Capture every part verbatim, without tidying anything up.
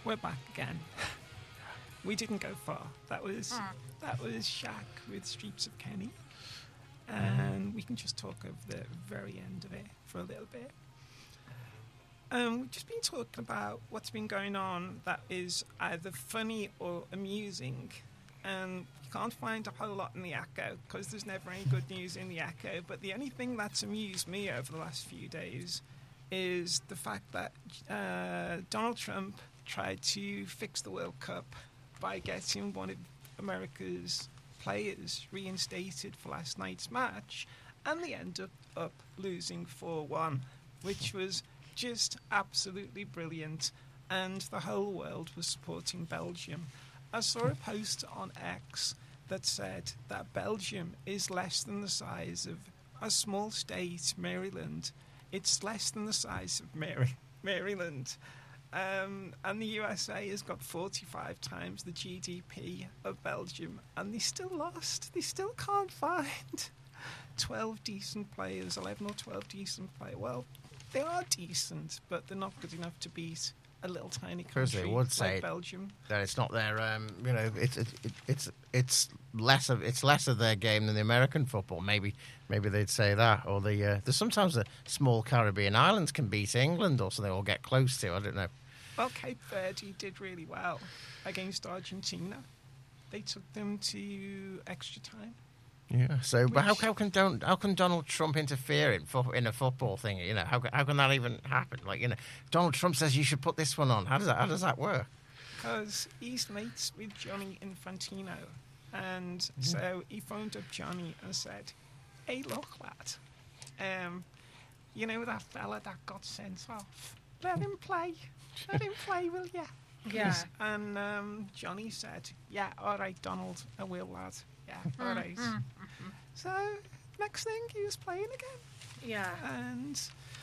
we're back again. We didn't go far. That was Mm. that was Shaq with Streets of Kenny, and we can just talk over the very end of it for a little bit. Um, we've just been talking about what's been going on that is either funny or amusing, and you can't find a whole lot in the Echo because there's never any good news in the Echo. But the only thing that's amused me over the last few days is the fact that uh, Donald Trump tried to fix the World Cup by getting one of America's players reinstated for last night's match, and they ended up losing four one, which was just absolutely brilliant, and the whole world was supporting Belgium. I saw a post on X that said that Belgium is less than the size of a small state, Maryland. It's less than the size of Mary- Maryland. Um, and the U S A has got forty-five times the G D P of Belgium, and they still lost. They still can't find twelve decent players, eleven or twelve decent players. Well, they are decent, but they're not good enough to beat a little tiny Because country they would like say Belgium. that it's not their, um, you know, it's it, it, it's it's less of it's less of their game than the American football. Maybe maybe they'd say that, or the uh, there's sometimes the small Caribbean islands can beat England or something, or get close to. I don't know. Well, Cape Verde did really well against Argentina. They took them to extra time. Yeah. So, but how, Which- how can don't how can Donald Trump interfere in fo- in a football thing? You know, how ca- how can that even happen? Like, you know, Donald Trump says you should put this one on. How does that how does that work? Because he's mates with Johnny Infantino. And so he phoned up Johnny and said, hey, look, lad, um, you know that fella that got sent off? Let him play. Let him play, will ya? Yeah. And um, Johnny said, yeah, all right, Donald, I will, lad. Yeah, all right. So next thing, he was playing again. Yeah. And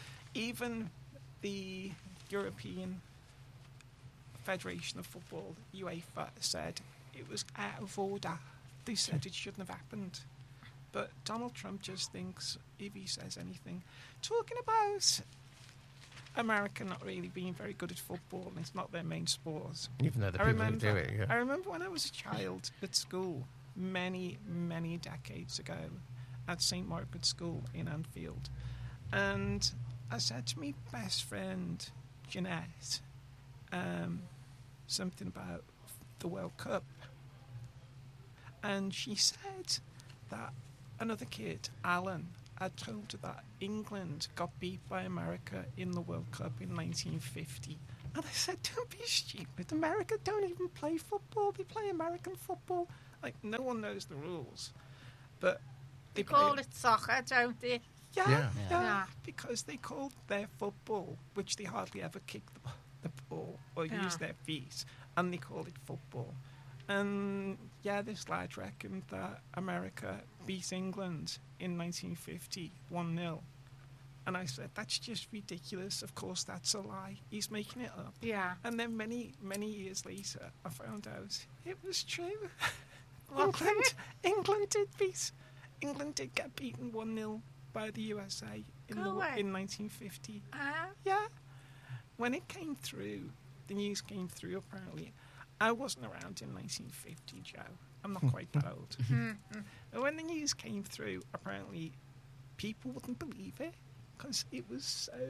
even the European Federation of Football, UEFA, said it was out of order. They said it shouldn't have happened. But Donald Trump just thinks if he says anything. Talking about America not really being very good at football, and it's not their main sport. Even though the I people who remember, do it, yeah. I remember when I was a child at school, many, many decades ago, at Saint Margaret's School in Anfield. And I said to my best friend, Jeanette, um, something about the World Cup. And she said that another kid, Alan, had told her that England got beat by America in the World Cup in nineteen fifty. And I said, don't be stupid. America don't even play football. They play American football. Like, no one knows the rules. But They they play call it soccer, don't they? Yeah, Yeah. yeah, Yeah. Yeah. because they called their football, which they hardly ever kick the, the ball or Yeah. use their feet, and they called it football. And yeah, this lad reckoned that America beat England in nineteen fifty, one nil. And I said, that's just ridiculous. Of course, that's a lie. He's making it up. Yeah. And then many, many years later, I found out it was true. What? England, England did beat. England did get beaten one nil by the U S A in, Go the, away. in nineteen fifty. Ah. Yeah. When it came through, the news came through apparently. I wasn't around in nineteen fifty, Joe. I'm not quite that old. But when the news came through, apparently people wouldn't believe it because it was so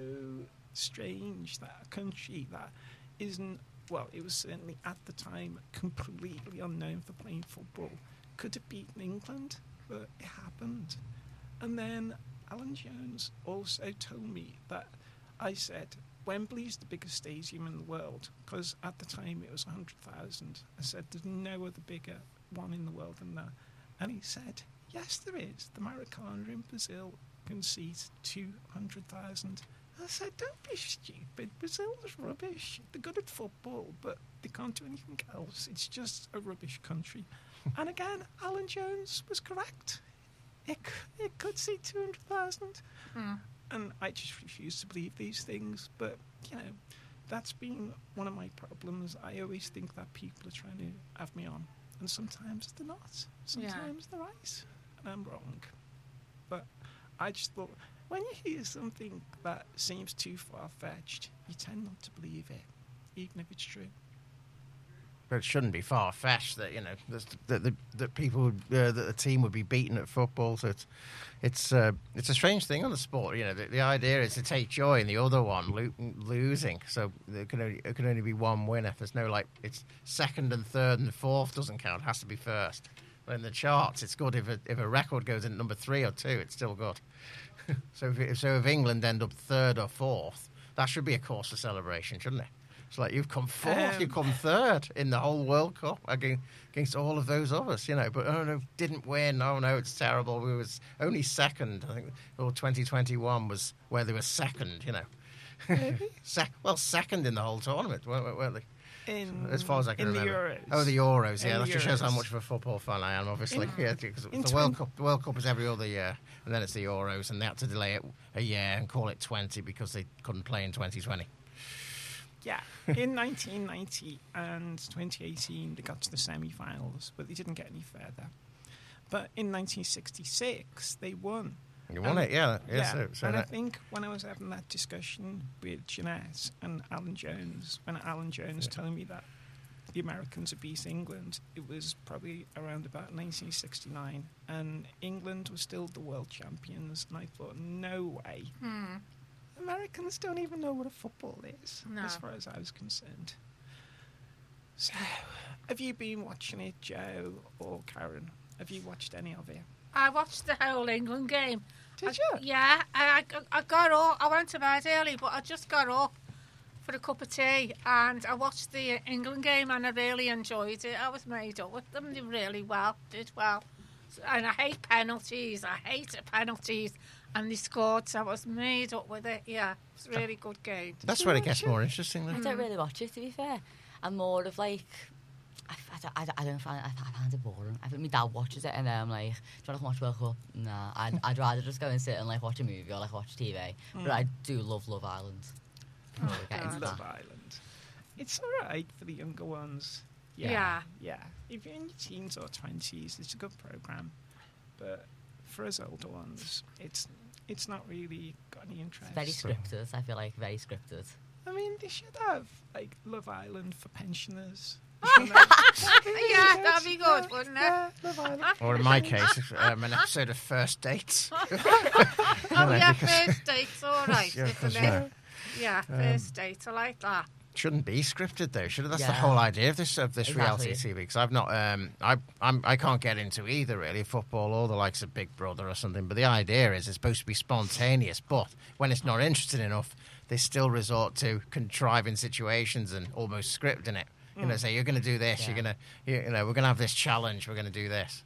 strange that a country that isn't, well, it was certainly at the time completely unknown for playing football, could have beaten England, but it happened. And then Alan Jones also told me that I said, Wembley's the biggest stadium in the world, because at the time it was one hundred thousand. I said, there's no other bigger one in the world than that. And he said, yes, there is. The Maracana in Brazil can seat two hundred thousand. I said, don't be stupid. Brazil is rubbish. They're good at football, but they can't do anything else. It's just a rubbish country. And again, Alan Jones was correct. It, c- it could seat two hundred thousand. Mm. And I just refuse to believe these things. But, you know, that's been one of my problems. I always think that people are trying to have me on. And sometimes they're not. Sometimes they're right. And I'm wrong. But I just thought, when you hear something that seems too far-fetched, you tend not to believe it, even if it's true. but it shouldn't be far fetched that you know that that, that people would, uh, that the team would be beaten at football. So it's it's uh, it's a strange thing on the sport. You know, the, the idea is to take joy in the other one lo- losing. So there can only it can only be one winner. There's no like it's second and third and fourth doesn't count. It has to be first. But in the charts, it's good if a, if a record goes in at number three or two. It's still good. so if so if England end up third or fourth, that should be a cause for celebration, shouldn't it? It's like you've come fourth, Um, you've come third in the whole World Cup against, against all of those others, you know. But oh no, didn't win. Oh no, it's terrible. We was only second. I think or twenty twenty-one was where they were second, you know. Maybe? Se- well, second in the whole tournament, weren't, weren't they? In, As far as I can in remember. the Euros. Oh, the Euros, yeah. In that the just shows how Euros. much of a football fan I am, obviously. In- yeah, because the in World twen- Cup, the World Cup is every other year, and then it's the Euros, and they had to delay it a year and call it twenty because they couldn't play in twenty twenty. Yeah, in nineteen ninety and twenty eighteen, they got to the semi-finals, but they didn't get any further. But in nineteen sixty-six, they won. You won Um, it, yeah. yeah, yeah, so, so and I that- think when I was having that discussion with Jeanette and Alan Jones, when Alan Jones Yeah. telling me that the Americans had beat England, it was probably around about nineteen sixty-nine, and England was still the world champions, and I thought, no way. Hmm. Americans don't even know what a football is, No. as far as I was concerned. So, have you been watching it, Joe or Karen? Have you watched any of it? I watched the whole England game. Did I, you? Yeah, I, I, I got up. I went to bed early, but I just got up for a cup of tea and I watched the England game and I really enjoyed it. I was made up with them. They did really well, did well. And I hate penalties. I hate penalties. And they scored, so I was made up with it. Yeah, it's a really good game. That's where it gets more interesting, I then. don't really watch it, to be fair. I'm more of like, I, I, don't- I, don't- I don't find I, I find it boring. I think my dad watches it and then I'm like, do you want to watch World Cup? Nah, I'd, I'd rather just go and sit and like watch a movie or like watch T V. But I do love Love Island. Oh, Really get into God. Love that. Island. It's all right for the younger ones. Yeah. Yeah. Yeah. If you're in your teens or twenties, it's a good program. But for us older ones, it's it's not really got any interest. It's very scripted. I feel like very scripted. I mean, they should have like Love Island for pensioners. Yeah, that'd be good, wouldn't it? Yeah, Love Island. Or in my case, um, an episode of First Dates. Oh, know, yeah, because- first date's all right, Yeah, isn't that's it? right. Yeah, first date, I like that. Shouldn't be scripted though, should it? That's the Yeah. whole idea of this of this Exactly. reality T V. Because I've not, um, I I'm, I can't get into either really football or the likes of Big Brother or something. But the idea is it's supposed to be spontaneous. But when it's not interesting enough, they still resort to contriving situations and almost scripting it. You know, say you're going to do this, Yeah. you're going to, you, you know, we're going to have this challenge, we're going to do this.